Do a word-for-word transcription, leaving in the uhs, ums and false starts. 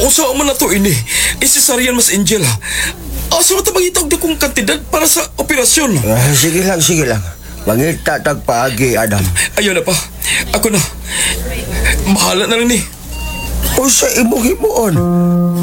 Usa man na to ini. Isesaryan mas Angel ha. Asa mo tabangitog di kong kantidad para sa operasyon. Ah, sige lang, sige lang. Mangita tag paagi, Adam. Ayaw na pa. Ako na. Bahala na rin eh. O sa imong himuon.